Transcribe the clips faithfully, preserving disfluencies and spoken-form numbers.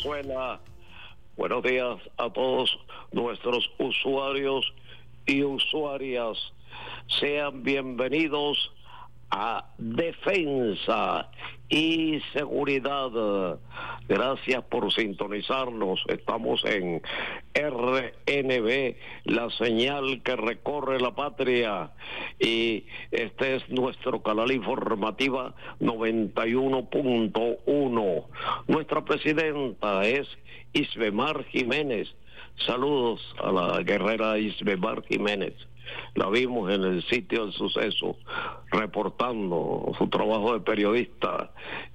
Venezuela. Buenos días a todos nuestros usuarios y usuarias. Sean bienvenidos a Defensa y Seguridad. Gracias por sintonizarnos. Estamos en R N B, la señal que recorre la patria, y este es nuestro canal informativa noventa y uno punto uno. Nuestra presidenta es Isbemar Jiménez. Saludos a la guerrera Isbemar Jiménez. La vimos en el sitio del suceso, reportando su trabajo de periodista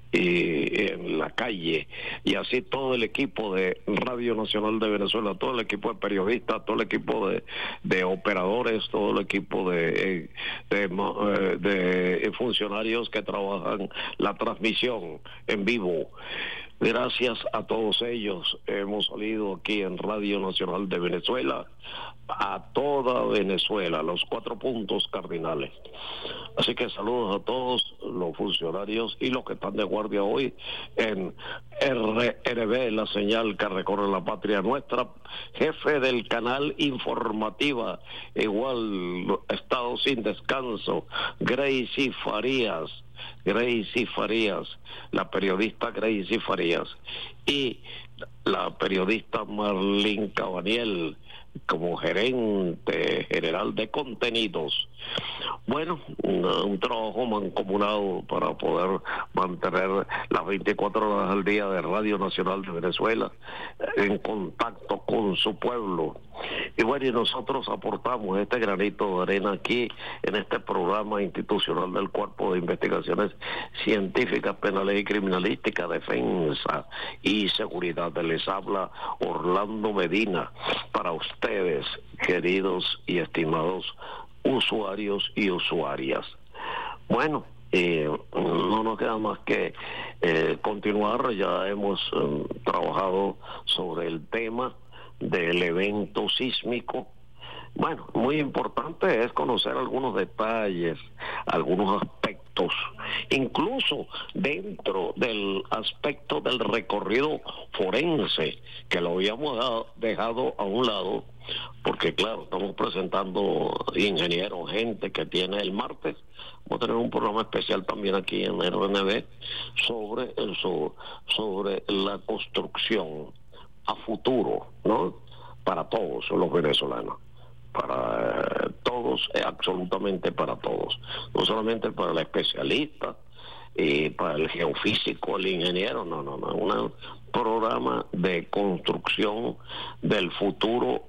y en la calle, y así todo el equipo de Radio Nacional de Venezuela, todo el equipo de periodistas, todo el equipo de, de operadores, todo el equipo de, de, de, de funcionarios que trabajan la transmisión en vivo. Gracias a todos ellos hemos salido aquí en Radio Nacional de Venezuela, a toda Venezuela, los cuatro puntos cardinales. Así que saludos a todos los funcionarios y los que están de guardia hoy en R N B, la señal que recorre la patria nuestra. Jefe del canal informativa, igual estado sin descanso, Gracie Farías. Gracie Farías, la periodista Gracie Farías, y la periodista Marlene Cabaniel como gerente general de contenidos. Bueno, un, un trabajo mancomunado para poder mantener las veinticuatro horas al día de Radio Nacional de Venezuela en contacto con su pueblo. Y bueno, y nosotros aportamos este granito de arena aquí en este programa institucional del Cuerpo de Investigaciones Científicas, Penales y Criminalísticas, Defensa y Seguridad. Les habla Orlando Medina para ustedes, queridos y estimados usuarios y usuarias. Bueno, eh, no nos queda más que eh, continuar. Ya hemos eh, trabajado sobre el tema del evento sísmico. Bueno, muy importante es conocer algunos detalles, algunos aspectos, incluso dentro del aspecto del recorrido forense, que lo habíamos dado, dejado a un lado, porque claro, estamos presentando ingenieros, gente que tiene el martes. Vamos a tener un programa especial también aquí en R N B sobre, eso, sobre la construcción a futuro, ¿no? Para todos los venezolanos. Para eh, todos, eh, absolutamente para todos, no solamente para el especialista y para el geofísico, el ingeniero, no, no, no, un programa de construcción del futuro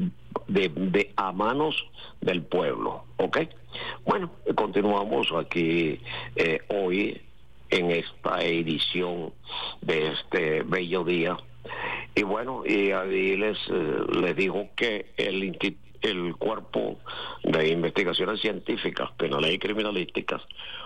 de, de a manos del pueblo, ¿ok? Bueno, continuamos aquí eh, hoy en esta edición de este bello día. Y bueno, y ahí les, eh, les digo que el instituto el Cuerpo de Investigaciones Científicas, Penales y Criminalísticas,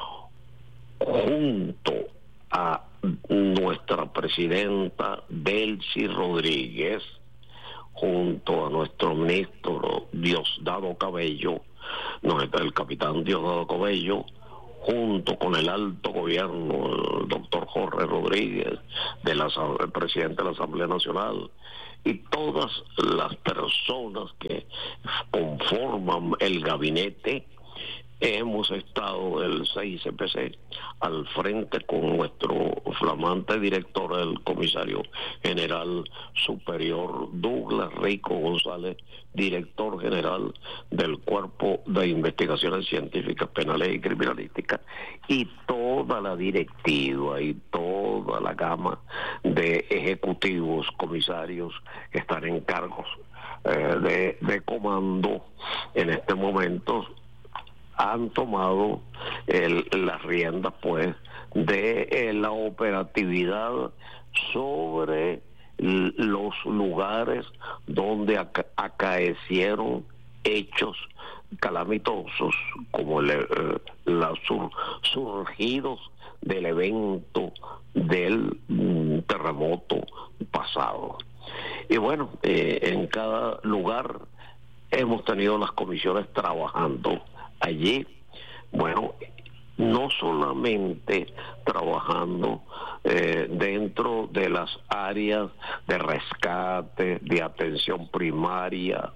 junto a nuestra presidenta Delcy Rodríguez, junto a nuestro ministro Diosdado Cabello, no, el capitán Diosdado Cabello, junto con el alto gobierno, el doctor Jorge Rodríguez, de la, el presidente de la Asamblea Nacional, y todas las personas que conforman el gabinete, hemos estado el seis C P C al frente con nuestro flamante director, el comisario general superior Douglas Rico González, director general del Cuerpo de Investigaciones Científicas, Penales y Criminalísticas, y toda la directiva y toda la gama de ejecutivos, comisarios que están en cargos eh, de, de comando en este momento, han tomado el, las riendas pues de eh, la operatividad sobre l- los lugares donde aca- acaecieron hechos calamitosos como el, eh, los sur- surgidos del evento del mm, terremoto pasado. Y bueno, eh, en cada lugar hemos tenido las comisiones trabajando allí. Bueno, no solamente trabajando eh, dentro de la las áreas de rescate, de atención primaria,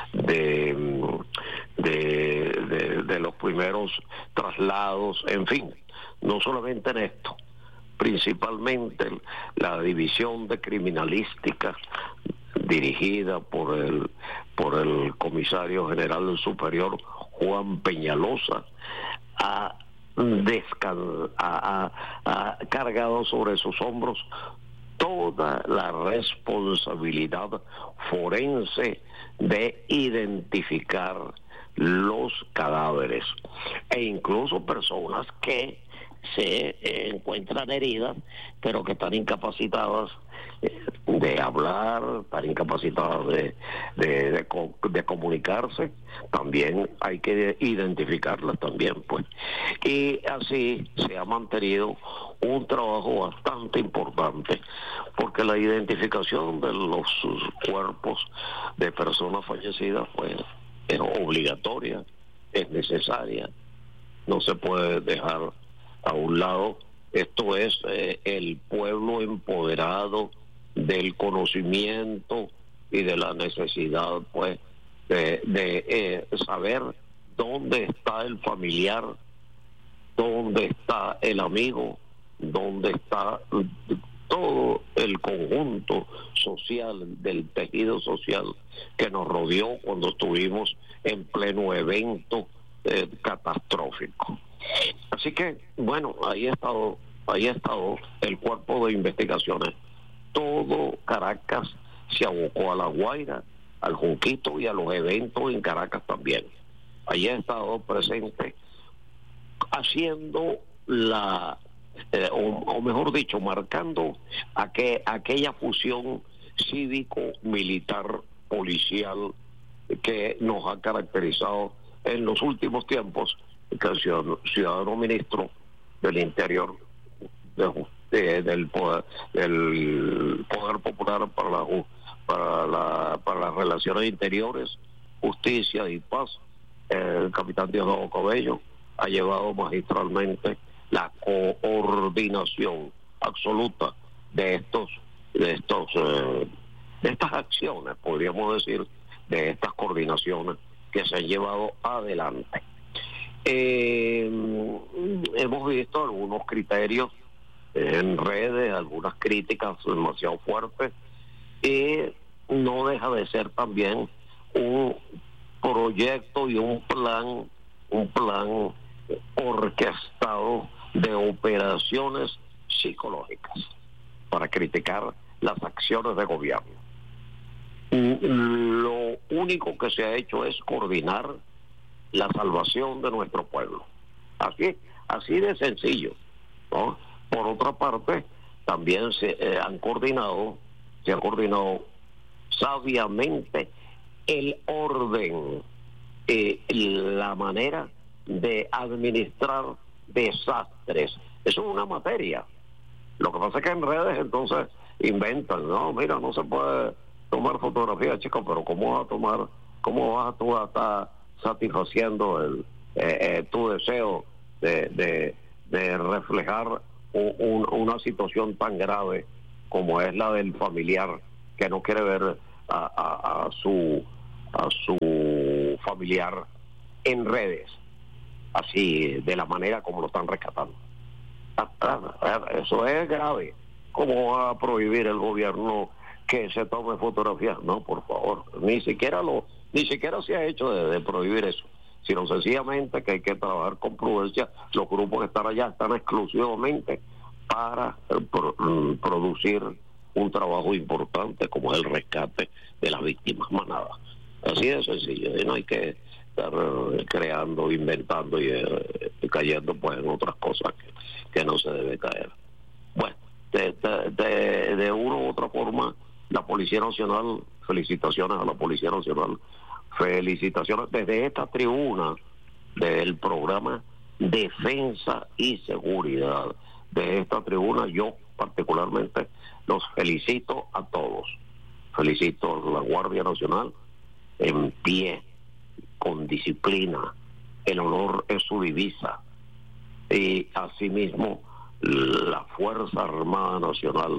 de, de, de, de los primeros traslados, en fin, no solamente en esto, principalmente la división de criminalística dirigida por el por el comisario general superior Juan Peñalosa ha, descan ha, ha, ha cargado sobre sus hombros toda la responsabilidad forense de identificar los cadáveres e incluso personas que se eh, encuentran heridas pero que están incapacitadas eh, de hablar, están incapacitadas de, de, de, de comunicarse. También hay que identificarlas también, pues. Y así se ha mantenido un trabajo bastante importante, porque la identificación de los cuerpos de personas fallecidas pues es obligatoria, es necesaria, no se puede dejar a un lado. Esto es eh, el pueblo empoderado del conocimiento y de la necesidad pues de, de eh, saber dónde está el familiar, dónde está el amigo, dónde está todo el conjunto social, del tejido social que nos rodeó cuando estuvimos en pleno evento eh, catastrófico. Así que, bueno, ahí ha estado, ahí ha estado el cuerpo de investigaciones. Todo Caracas se abocó a La Guaira, al Junquito y a los eventos en Caracas también. Ahí ha estado presente haciendo la, eh, o, o mejor dicho, marcando aquel, aquella fusión cívico-militar policial que nos ha caracterizado en los últimos tiempos, que el ciudadano, ciudadano ministro del Interior de, de, del, poder, del Poder Popular para la, para la para las Relaciones Interiores, Justicia y Paz, el capitán Diosdado Cabello, ha llevado magistralmente la coordinación absoluta de estos de estos eh, de estas acciones, podríamos decir, de estas coordinaciones que se han llevado adelante. Eh, hemos visto algunos criterios en redes, algunas críticas demasiado fuertes, y no deja de ser también un proyecto y un plan, un plan orquestado de operaciones psicológicas para criticar las acciones de gobierno. Lo único que se ha hecho es coordinar la salvación de nuestro pueblo. Así, así de sencillo, ¿no? Por otra parte, también se eh, han coordinado, se ha coordinado sabiamente el orden, eh, la manera de administrar desastres. Eso es una materia. Lo que pasa es que en redes entonces inventan, no, mira, no se puede tomar fotografías, chicos, pero ¿cómo vas a tomar, cómo vas tú a estar satisfaciendo el eh, eh, tu deseo de, de, de reflejar un, un, una situación tan grave como es la del familiar que no quiere ver a, a, a su a su familiar en redes, así de la manera como lo están rescatando? Eso es grave. ¿Cómo va a prohibir el gobierno que se tome fotografías? No, por favor, ni siquiera lo ni siquiera se ha hecho de, de prohibir eso, sino sencillamente que hay que trabajar con prudencia. Los grupos que están allá están exclusivamente para eh, pro, producir un trabajo importante como es el rescate de las víctimas manadas. Así de sencillo, y no hay que estar eh, creando, inventando y eh, cayendo pues en otras cosas que, que no se debe caer. Bueno, de, de, de, de una u otra forma, la Policía Nacional, felicitaciones a la Policía Nacional, felicitaciones desde esta tribuna del programa Defensa y Seguridad. De esta tribuna yo particularmente los felicito a todos. Felicito a la Guardia Nacional en pie, con disciplina. El honor es su divisa. Y asimismo la Fuerza Armada Nacional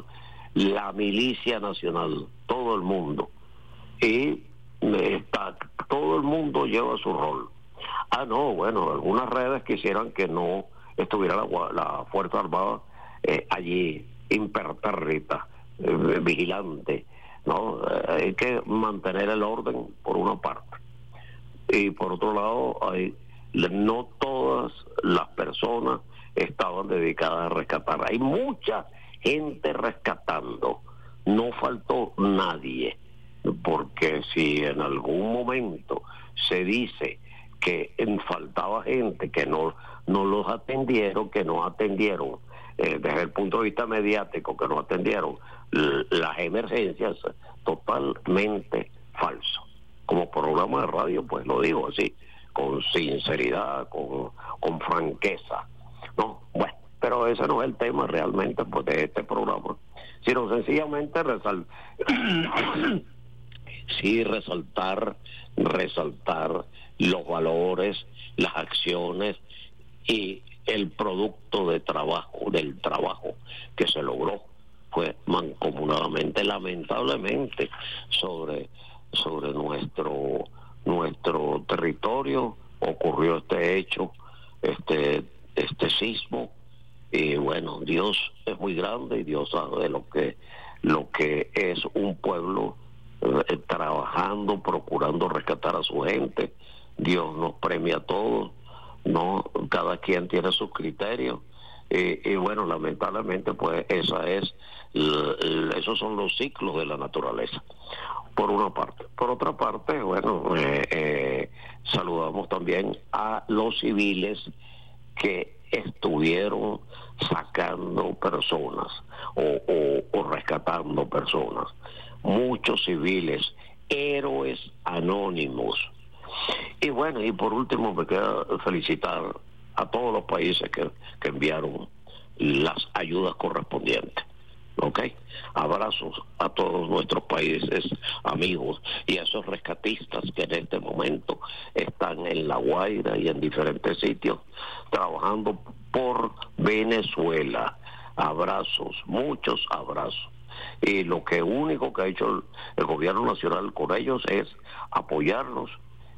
la milicia nacional, todo el mundo. Y está, todo el mundo lleva su rol. Ah, no, bueno, algunas redes quisieran que no estuviera la, la Fuerza Armada eh, allí, impertérrita, eh, vigilante, ¿no? Eh, hay que mantener el orden por una parte. Y por otro lado, hay, no todas las personas estaban dedicadas a rescatar. Hay mucha gente rescatando, no faltó nadie, porque si en algún momento se dice que faltaba gente, que no, no los atendieron, que no atendieron eh, desde el punto de vista mediático, que no atendieron las emergencias, totalmente falso. Como programa de radio, pues lo digo así, con sinceridad, con, con franqueza, ¿no? Bueno, pero ese no es el tema realmente, pues, de este programa, sino sencillamente resal... sí resaltar, resaltar los valores, las acciones y el producto de trabajo, del trabajo que se logró, fue mancomunadamente, lamentablemente, sobre sobre nuestro nuestro territorio ocurrió este hecho, este este sismo, y bueno, Dios es muy grande y Dios sabe lo que lo que es un pueblo eh, trabajando, procurando rescatar a su gente. Dios nos premia a todos, no, cada quien tiene sus criterios. Y, y bueno, lamentablemente, pues esa es, esos son los ciclos de la naturaleza, por una parte. Por otra parte, bueno, eh, eh, saludamos también a los civiles que estuvieron sacando personas o, o, o rescatando personas. Muchos civiles, héroes anónimos. Y bueno, y por último me queda felicitar a todos los países que, que enviaron las ayudas correspondientes. ¿Ok? Abrazos a todos nuestros países amigos y a esos rescatistas que en este momento están en La Guaira y en diferentes sitios trabajando por Venezuela. Abrazos, muchos abrazos. Y lo que único que ha hecho el, el gobierno nacional con ellos es apoyarlos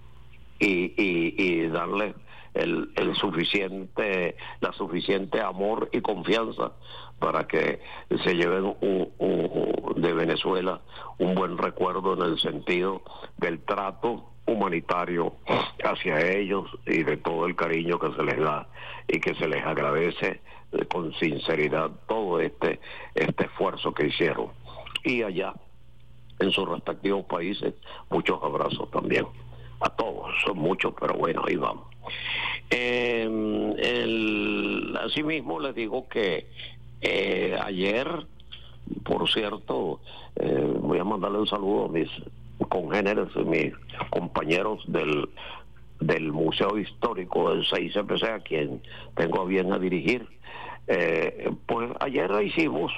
y, y, y darles el, el suficiente, la suficiente amor y confianza para que se lleven un, un, de Venezuela un buen recuerdo en el sentido del trato humanitario hacia ellos y de todo el cariño que se les da y que se les agradece con sinceridad todo este este esfuerzo que hicieron. Y allá en sus respectivos países, muchos abrazos también a todos, son muchos, pero bueno, ahí vamos. Eh, el, asimismo les digo que eh, ayer, por cierto, eh, voy a mandarle un saludo a mis congéneres, mis compañeros del del Museo Histórico del C I C P C, a quien tengo a bien a dirigir. Eh, pues ayer hicimos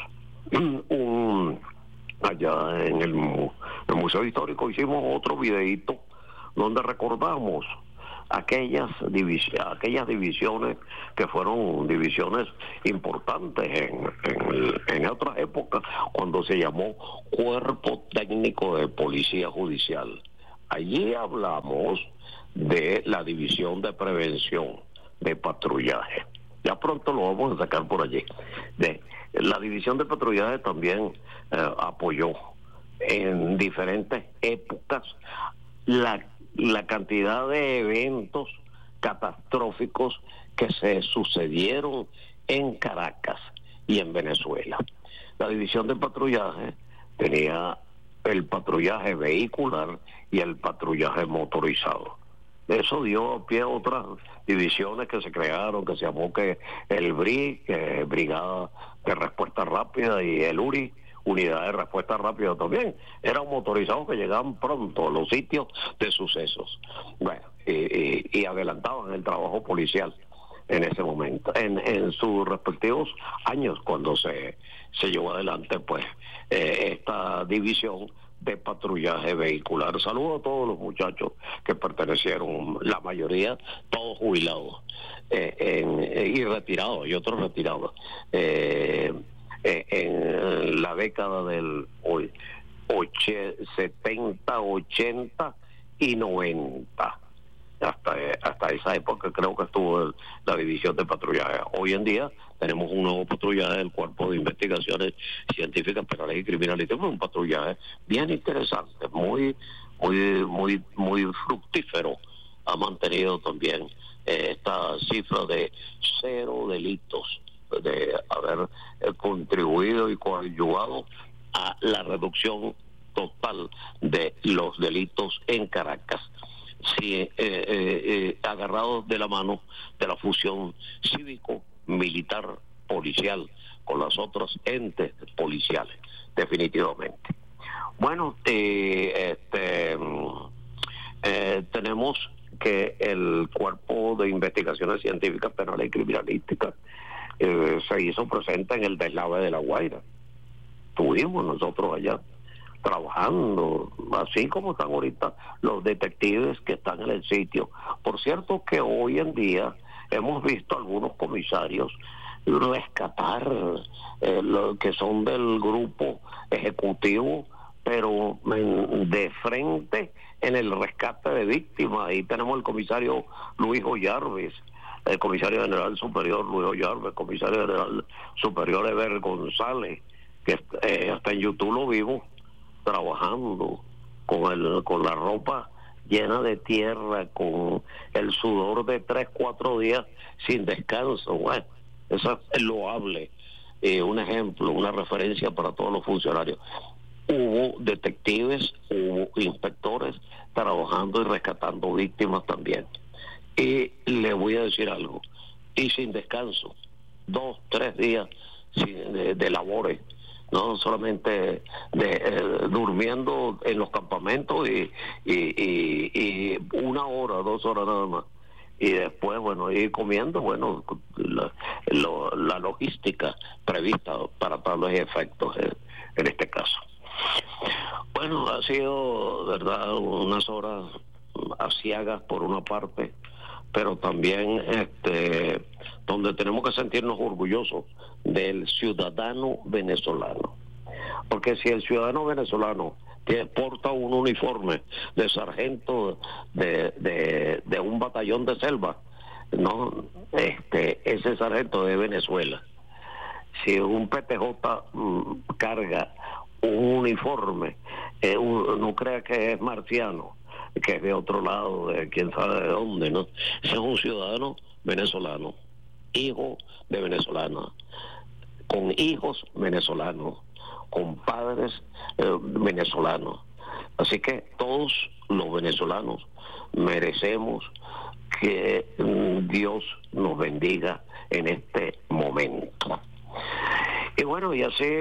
un, allá en el, el Museo Histórico hicimos otro videíto donde recordamos aquellas divisiones, aquellas divisiones que fueron divisiones importantes en, en, en otras épocas, cuando se llamó Cuerpo Técnico de Policía Judicial. Allí hablamos de la división de prevención de patrullaje. Ya pronto lo vamos a sacar por allí. De, la división de patrullaje también eh, apoyó en diferentes épocas la, la cantidad de eventos catastróficos que se sucedieron en Caracas y en Venezuela. La división de patrullaje tenía el patrullaje vehicular y el patrullaje motorizado. Eso dio pie a otras divisiones que se crearon, que se llamó que el B R I, que Brigada de Respuesta Rápida, y el U R I, Unidad de Respuesta Rápida también. Eran motorizados que llegaban pronto a los sitios de sucesos. Bueno, y, y, y adelantaban el trabajo policial en ese momento, en, en sus respectivos años, cuando se, se llevó adelante pues eh, esta división de patrullaje vehicular. Saludo a todos los muchachos que pertenecieron, la mayoría todos jubilados eh, en, y retirados, y otros retirados, eh, eh, en la década del hoy, setenta, ochenta y noventa. Hasta, hasta esa época creo que estuvo el, la división de patrullaje. Hoy en día tenemos un nuevo patrullaje del Cuerpo de Investigaciones Científicas, Penales y Criminalísticas, un patrullaje bien interesante, muy, muy, muy, muy fructífero. Ha mantenido también eh, esta cifra de cero delitos, de haber eh, contribuido y coadyuvado a la reducción total de los delitos en Caracas. Sí, eh, eh, eh, agarrados de la mano de la fusión cívico-militar policial con las otras entes policiales, definitivamente. Bueno, eh, este, eh, tenemos que el Cuerpo de Investigaciones Científicas, Penales y Criminalísticas eh, se hizo presente en el deslave de La Guaira. Estuvimos nosotros allá trabajando, así como están ahorita los detectives que están en el sitio. Por cierto que hoy en día hemos visto algunos comisarios rescatar eh, lo que son del grupo ejecutivo, pero en, de frente en el rescate de víctimas. Ahí tenemos el comisario Luis Ollarves, el comisario general superior Luis Ollarves, el comisario general superior Eber González, que eh, hasta en YouTube lo vimos trabajando con el con la ropa llena de tierra, con el sudor de tres, cuatro días sin descanso. Bueno, eso es loable, eh, un ejemplo, una referencia para todos los funcionarios. Hubo detectives, hubo inspectores trabajando y rescatando víctimas también. Y le voy a decir algo, y sin descanso, dos, tres días sin, de, de labores, no solamente de, eh, durmiendo en los campamentos y, y, y, y una hora, dos horas nada más, y después, bueno, ir comiendo, bueno, la, lo, la logística prevista para tales efectos en, en este caso. Bueno, ha sido, verdad, unas horas aciagas por una parte, pero también este donde tenemos que sentirnos orgullosos del ciudadano venezolano, porque si el ciudadano venezolano que porta un uniforme de sargento de, de, de un batallón de selva, no, este ese sargento de Venezuela. Si un P T J mmm, carga un uniforme, eh, un, no crea que es marciano, que es de otro lado, de quién sabe de dónde, ¿no? Ese es un ciudadano venezolano, hijo de venezolanos, con hijos venezolanos, con padres eh, venezolanos. Así que todos los venezolanos merecemos que mm, Dios nos bendiga en este momento. Y bueno, y así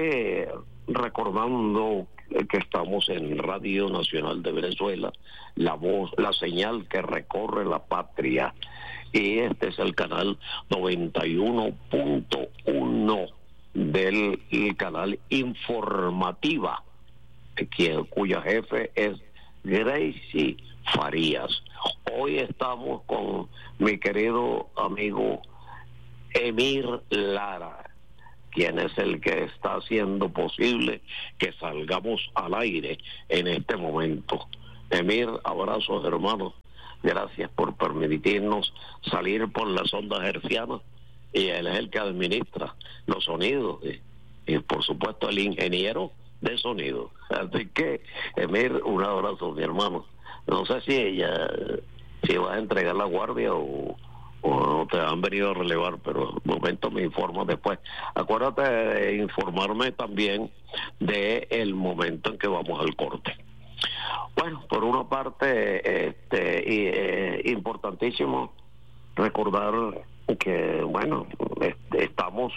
recordando que estamos en Radio Nacional de Venezuela, la voz, la señal que recorre la patria, y este es el canal noventa y uno punto uno del canal Informativa, quien, cuya jefe es Gracie Farías. Hoy estamos con mi querido amigo Emir Lara, quien es el que está haciendo posible que salgamos al aire en este momento. Emir, abrazos, hermanos. Gracias por permitirnos salir por las ondas hercianas, y él es el que administra los sonidos y, y por supuesto el ingeniero de sonido. Así que, Emir, un abrazo, mi hermano. No sé si ella, si vas a entregar la guardia o o te han venido a relevar, pero de momento me informo después. Acuérdate de informarme también de el momento en que vamos al corte. Bueno, por una parte, este, y, eh, importantísimo recordar que, bueno, este, estamos,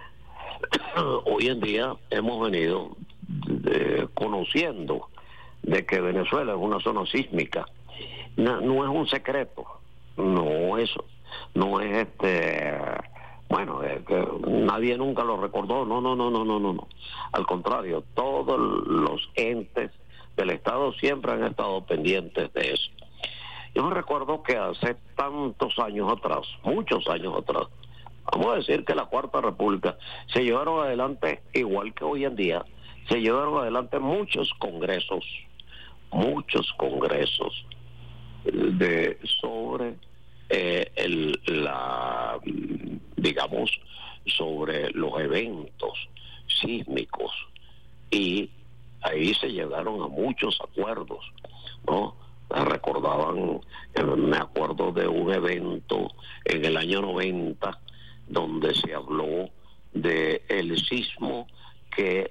hoy en día hemos venido de, conociendo de que Venezuela es una zona sísmica. No, no es un secreto, no es no es este bueno es que nadie nunca lo recordó, no no no no no no no al contrario, todos los entes del Estado siempre han estado pendientes de eso. Yo me recuerdo que hace tantos años atrás, muchos años atrás, vamos a decir que la Cuarta República, se llevaron adelante, igual que hoy en día, se llevaron adelante muchos congresos, muchos congresos de sobre eh, el, la, digamos, sobre los eventos sísmicos, y ahí se llegaron a muchos acuerdos, ¿no? Recordaban, eh, me acuerdo de un evento en el año noventa donde se habló de el sismo que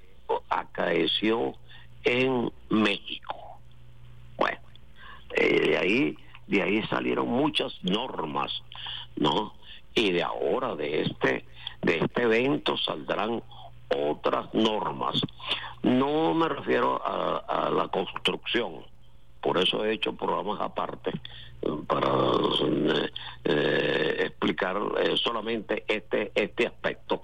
acaeció en México. Bueno, eh, de ahí de ahí salieron muchas normas, ¿no? Y de ahora de este de este evento saldrán otras normas. No me refiero a, a la construcción, por eso he hecho programas aparte para eh, eh, explicar eh, solamente este este aspecto.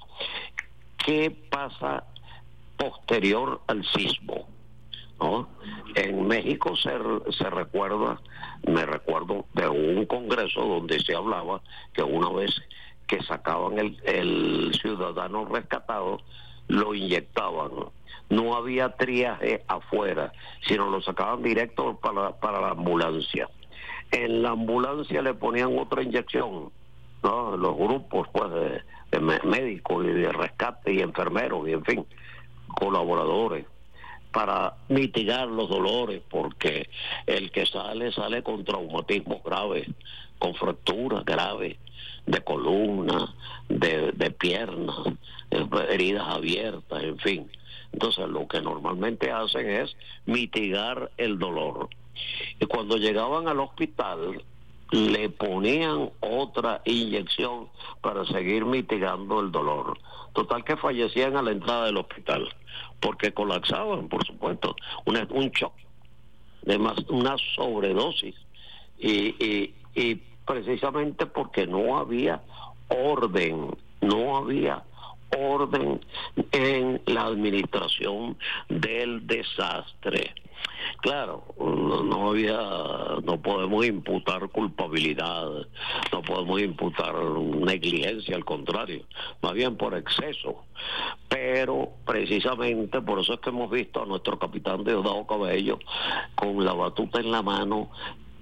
¿Qué pasa posterior al sismo? ¿No? En México se, se recuerda, me recuerdo de un congreso donde se hablaba que una vez que sacaban el, el ciudadano rescatado, lo inyectaban. No había triaje afuera, sino lo sacaban directo para, para la ambulancia. En la ambulancia le ponían otra inyección, ¿no? Los grupos pues de, de médicos y de rescate y enfermeros y en fin, colaboradores, para mitigar los dolores, porque el que sale, sale con traumatismos graves, con fracturas graves de columna, de, de piernas, heridas abiertas, en fin. Entonces lo que normalmente hacen es mitigar el dolor. Y cuando llegaban al hospital, le ponían otra inyección para seguir mitigando el dolor. Total que fallecían a la entrada del hospital, porque colapsaban, por supuesto, una, un shock, de más, una sobredosis, y, y, y precisamente porque no había orden, no había orden en la administración del desastre. Claro, no, no había, no podemos imputar culpabilidad, no podemos imputar negligencia, al contrario, más bien por exceso. Pero precisamente por eso es que hemos visto a nuestro capitán Diosdado Cabello con la batuta en la mano,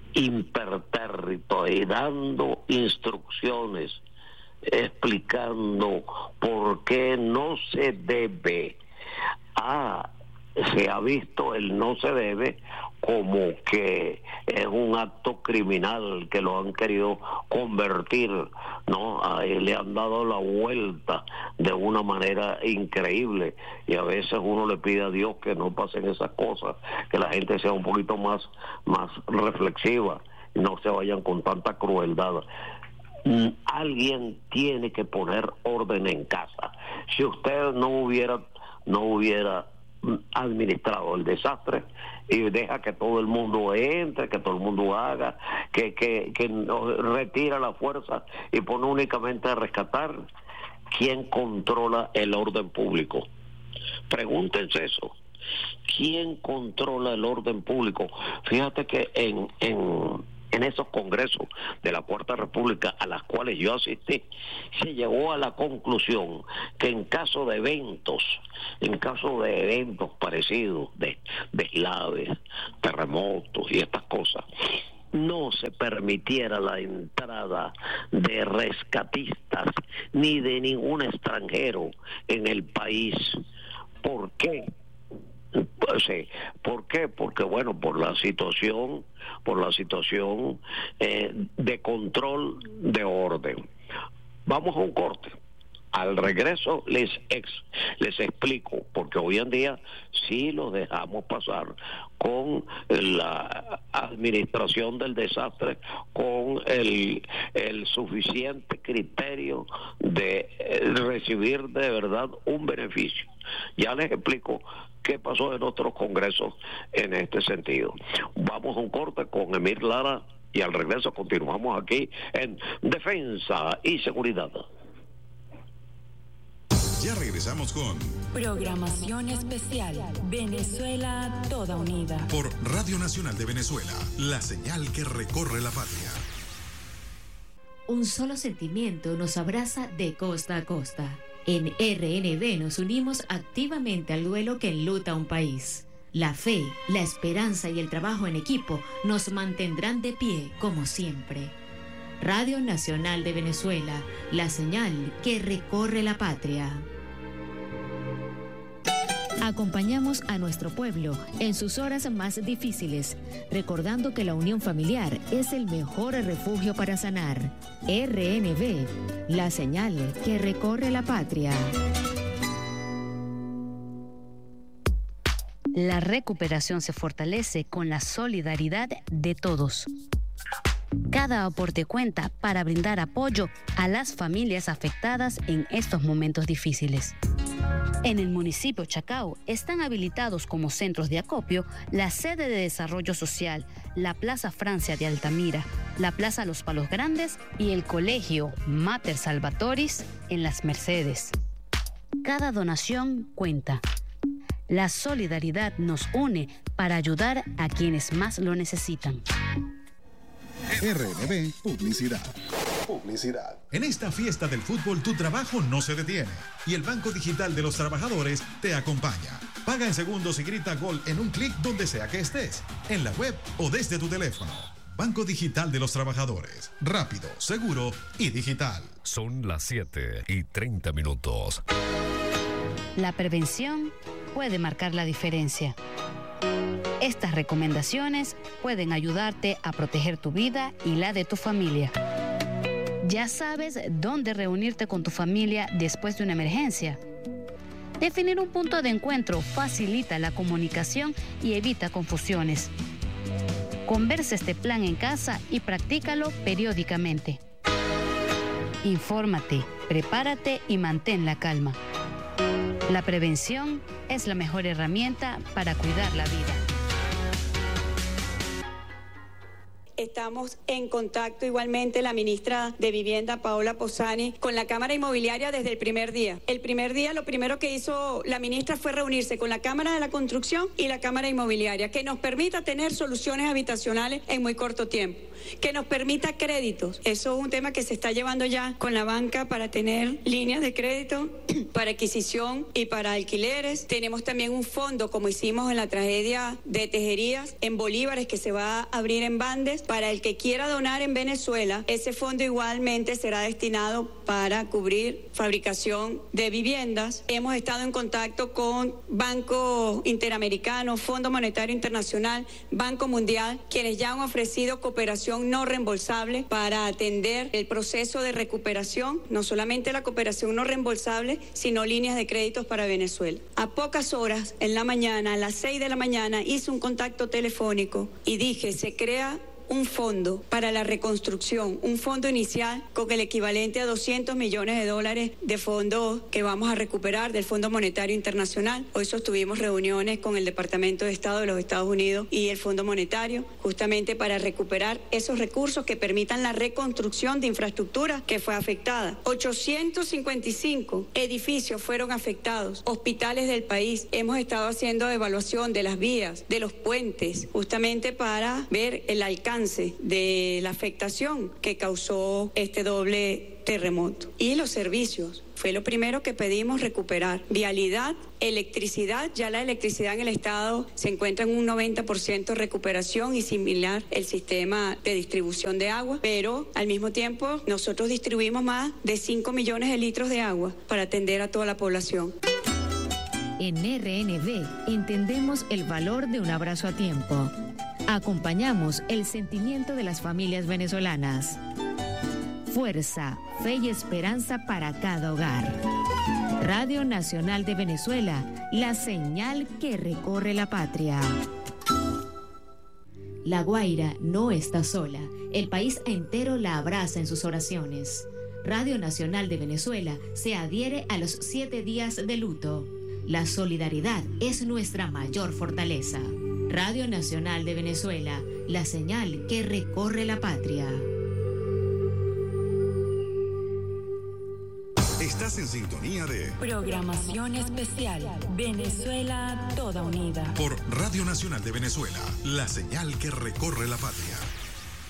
impertérrito, y dando instrucciones, explicando por qué no se debe. Ah, se ha visto el no se debe como que es un acto criminal, que lo han querido convertir, ¿no? Ahí le han dado la vuelta de una manera increíble, y a veces uno le pide a Dios que no pasen esas cosas, que la gente sea un poquito más, más reflexiva, y no se vayan con tanta crueldad. Alguien tiene que poner orden en casa. Si usted no hubiera no hubiera administrado el desastre y deja que todo el mundo entre, que todo el mundo haga, que que, que retira la fuerza y pone únicamente a rescatar, ¿quién controla el orden público? Pregúntense eso. ¿Quién controla el orden público? Fíjate que en en en esos congresos de la Cuarta República a las cuales yo asistí, se llegó a la conclusión que en caso de eventos, en caso de eventos parecidos, de deslaves, terremotos y estas cosas, no se permitiera la entrada de rescatistas ni de ningún extranjero en el país. ¿Por qué? Pues, sí. ¿Por qué? Porque bueno, por la situación, por la situación eh, de control de orden. Vamos a un corte. Al regreso les ex, les explico, porque hoy en día sí lo dejamos pasar con la administración del desastre, con el, el suficiente criterio de eh, recibir de verdad un beneficio. Ya les explico qué pasó en otros congresos en este sentido. Vamos a un corte con Emir Lara y al regreso continuamos aquí en Defensa y Seguridad. Ya regresamos con Programación Especial Venezuela Toda Unida por Radio Nacional de Venezuela, la señal que recorre la patria. Un solo sentimiento nos abraza de costa a costa. En R N B nos unimos activamente al duelo que enluta a un país. La fe, la esperanza y el trabajo en equipo nos mantendrán de pie como siempre. Radio Nacional de Venezuela, la señal que recorre la patria. Acompañamos a nuestro pueblo en sus horas más difíciles, recordando que la unión familiar es el mejor refugio para sanar. R N B, la señal que recorre la patria. La recuperación se fortalece con la solidaridad de todos. Cada aporte cuenta para brindar apoyo a las familias afectadas en estos momentos difíciles. En el municipio Chacao están habilitados como centros de acopio la sede de desarrollo social, la Plaza Francia de Altamira, la Plaza Los Palos Grandes y el Colegio Mater Salvatoris en Las Mercedes. Cada donación cuenta. La solidaridad nos une para ayudar a quienes más lo necesitan. R N B Publicidad. Publicidad. En esta fiesta del fútbol tu trabajo no se detiene y el Banco Digital de los Trabajadores te acompaña. Paga en segundos y grita gol en un clic donde sea que estés, en la web o desde tu teléfono. Banco Digital de los Trabajadores. Rápido, seguro y digital. Son las siete y treinta minutos. La prevención puede marcar la diferencia. Estas recomendaciones pueden ayudarte a proteger tu vida y la de tu familia. Ya sabes dónde reunirte con tu familia después de una emergencia. Definir un punto de encuentro facilita la comunicación y evita confusiones. Conversa este plan en casa y practícalo periódicamente. Infórmate, prepárate y mantén la calma. La prevención es la mejor herramienta para cuidar la vida. Estamos en contacto igualmente la ministra de Vivienda, Paola Posani, con la Cámara Inmobiliaria desde el primer día. El primer día lo primero que hizo la ministra fue reunirse con la Cámara de la Construcción y la Cámara Inmobiliaria, que nos permita tener soluciones habitacionales en muy corto tiempo, que nos permita créditos. Eso es un tema que se está llevando ya con la banca para tener líneas de crédito para adquisición y para alquileres. Tenemos también un fondo, como hicimos en la tragedia de Tejerías, en bolívares, que se va a abrir en Bandes. Para el que quiera donar en Venezuela, ese fondo igualmente será destinado para cubrir fabricación de viviendas. Hemos estado en contacto con Banco Interamericano, Fondo Monetario Internacional, Banco Mundial, quienes ya han ofrecido cooperación no reembolsable para atender el proceso de recuperación, no solamente la cooperación no reembolsable, sino líneas de créditos para Venezuela. A pocas horas, en la mañana, a las seis de la mañana, hice un contacto telefónico y dije, se crea un fondo para la reconstrucción, un fondo inicial con el equivalente a doscientos millones de dólares de fondos que vamos a recuperar del Fondo Monetario Internacional. Hoy sostuvimos reuniones con el Departamento de Estado de los Estados Unidos y el Fondo Monetario, justamente para recuperar esos recursos que permitan la reconstrucción de infraestructura que fue afectada. ochocientos cincuenta y cinco edificios fueron afectados, hospitales del país. Hemos estado haciendo evaluación de las vías, de los puentes, justamente para ver el alcance de la afectación que causó este doble terremoto. Y los servicios, fue lo primero que pedimos recuperar. Vialidad, electricidad, ya la electricidad en el estado se encuentra en un noventa por ciento de recuperación y similar el sistema de distribución de agua, pero al mismo tiempo nosotros distribuimos más de cinco millones de litros de agua para atender a toda la población. En R N B entendemos el valor de un abrazo a tiempo. Acompañamos el sentimiento de las familias venezolanas. Fuerza, fe y esperanza para cada hogar. Radio Nacional de Venezuela, la señal que recorre la patria. La Guaira no está sola. El país entero la abraza en sus oraciones. Radio Nacional de Venezuela se adhiere a los siete días de luto. La solidaridad es nuestra mayor fortaleza. Radio Nacional de Venezuela, la señal que recorre la patria. Estás en sintonía de Programación especial. Venezuela toda unida. Por Radio Nacional de Venezuela, la señal que recorre la patria.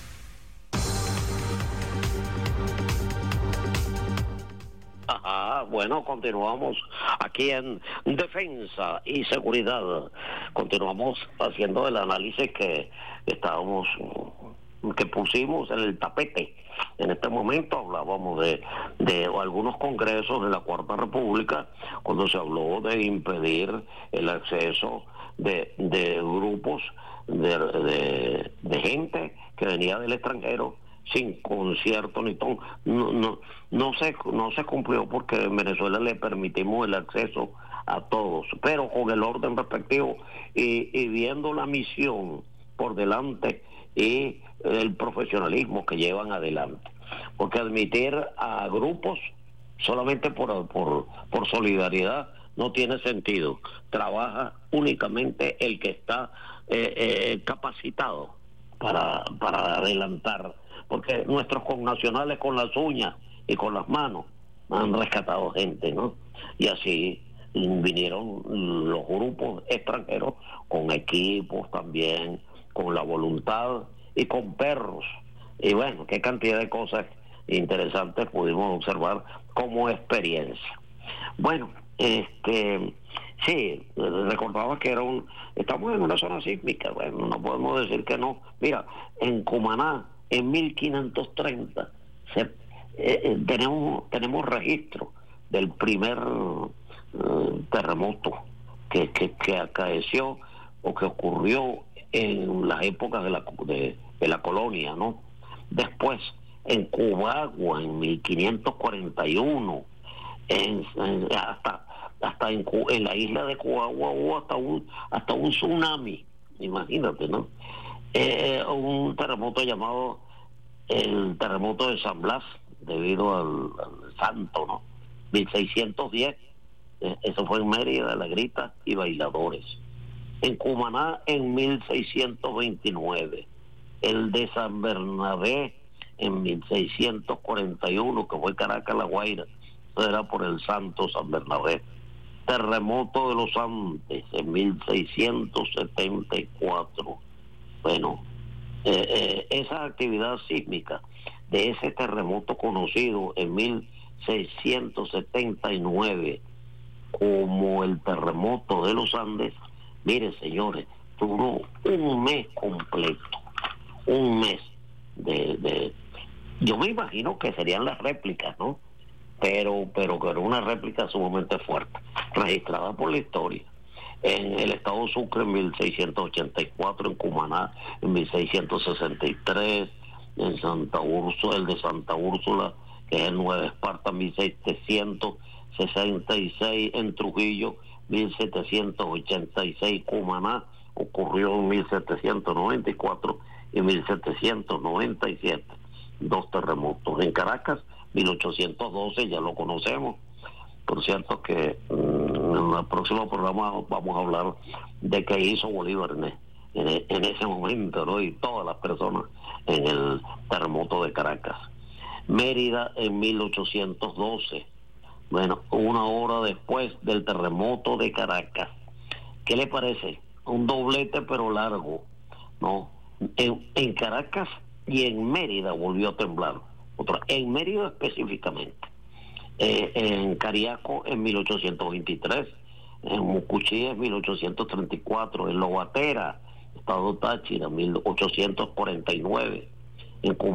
Ajá, bueno. bueno, continuamos aquí en Defensa y Seguridad. Continuamos haciendo el análisis que estábamos, que pusimos en el tapete. En este momento hablábamos de, de algunos congresos de la Cuarta República, cuando se habló de impedir el acceso de, de grupos de, de, de gente que venía del extranjero sin concierto ni ton. No, no, no se, no se cumplió porque en Venezuela le permitimos el acceso a todos, pero con el orden respectivo y, y viendo la misión por delante y el profesionalismo que llevan adelante, porque admitir a grupos solamente por, por, por solidaridad no tiene sentido. Trabaja únicamente el que está eh, eh, capacitado para, para adelantar, porque nuestros connacionales con las uñas y con las manos han rescatado gente, ¿no? Y así vinieron los grupos extranjeros con equipos también, con la voluntad y con perros. Y bueno, qué cantidad de cosas interesantes pudimos observar como experiencia. Bueno, este sí, recordaba que era un estamos en una zona sísmica. Bueno, no podemos decir que no. Mira, en Cumaná en mil quinientos treinta se, eh, eh, tenemos tenemos registro del primer eh, terremoto que, que, que acaeció o que ocurrió en las épocas de la, de, de la colonia, ¿no? Después, en Cubagua, en mil quinientos cuarenta y uno, en, en, hasta hasta en, en la isla de Cubagua hubo hasta un, hasta un tsunami, imagínate, ¿no? Eh, un terremoto llamado el terremoto de San Blas, debido al, al santo, ¿no? mil seiscientos diez, eh, eso fue en Mérida, La Grita y Bailadores. En Cumaná en mil seiscientos veintinueve, el de San Bernabé en mil seiscientos cuarenta y uno, que fue Caracas, La Guaira, eso era por el santo San Bernabé. Terremoto de los Andes en mil seiscientos setenta y cuatro. Bueno, eh, eh, esa actividad sísmica de ese terremoto conocido en mil seiscientos setenta y nueve como el terremoto de los Andes, mire, señores, duró un mes completo, un mes de, de yo me imagino que serían las réplicas, ¿no? Pero, pero que era una réplica sumamente fuerte, registrada por la historia. En el estado Sucre en mil seiscientos ochenta y cuatro, en Cumaná en mil seiscientos sesenta y tres, en Santa Úrsula, el de Santa Úrsula, que es el Nueva Esparta, mil setecientos sesenta y seis, en Trujillo mil setecientos ochenta y seis, Cumaná ocurrió en mil setecientos noventa y cuatro y mil setecientos noventa y siete, dos terremotos. En Caracas mil ochocientos doce, ya lo conocemos. Por cierto que mmm, en el próximo programa vamos a hablar de qué hizo Bolívar en, en, en ese momento, ¿no? Y todas las personas en el terremoto de Caracas. Mérida en mil ochocientos doce, bueno, una hora después del terremoto de Caracas. ¿Qué le parece? Un doblete pero largo, ¿no? En, en Caracas y en Mérida volvió a temblar. Otra, en Mérida específicamente. Eh, en Cariaco en mil ochocientos veintitrés, en Mucuchí en mil ochocientos treinta y cuatro, en Lobatera, estado Táchira, mil ochocientos cuarenta y nueve, en